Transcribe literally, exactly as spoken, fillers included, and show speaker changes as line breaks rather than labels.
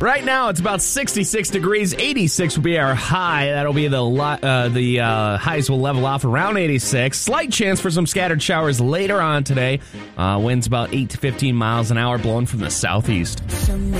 Right now, it's about sixty-six degrees. eighty-six will be our high. That'll be the uh, the uh, highs will level off around eighty-six. Slight chance for some scattered showers later on today. Uh, winds about eight to fifteen miles an hour blowing from the southeast.